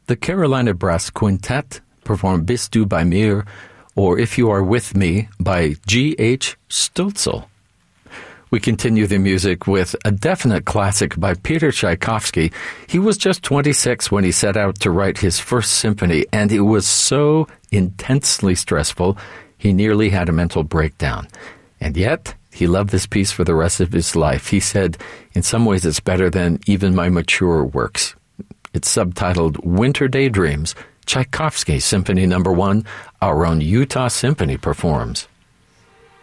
the Carolina Brass Quintet performed Bist du bei mir, or If You Are With Me, by G.H. Stölzl. We continue the music with a definite classic by Peter Tchaikovsky. He was just 26 when he set out to write his first symphony, and it was so intensely stressful, he nearly had a mental breakdown. And yet, he loved this piece for the rest of his life. He said, in some ways it's better than even my mature works. It's subtitled Winter Daydreams, Tchaikovsky Symphony No. 1, our own Utah Symphony performs.